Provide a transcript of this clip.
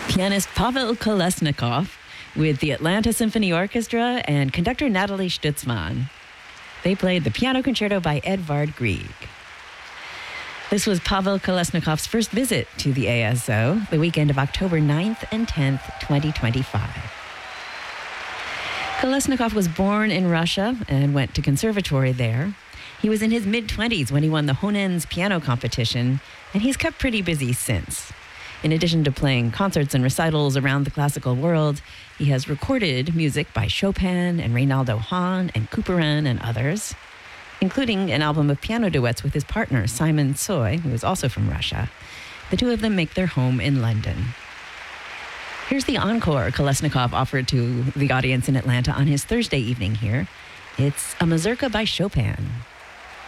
Pianist Pavel Kolesnikov with the Atlanta Symphony Orchestra and conductor Natalie Stutzman. They played the Piano Concerto by Edvard Grieg. This was Pavel Kolesnikov's first visit to the ASO, the weekend of October 9th and 10th, 2025. Kolesnikov was born in Russia and went to conservatory there. He was in his mid-20s when he won the Honen's piano competition, and he's kept pretty busy since. In addition to playing concerts and recitals around the classical world, he has recorded music by Chopin and Reynaldo Hahn and Couperin and others, including an album of piano duets with his partner, Simon Tsoy, who is also from Russia. The two of them make their home in London. Here's the encore Kolesnikov offered to the audience in Atlanta on his Thursday evening here. It's a mazurka by Chopin.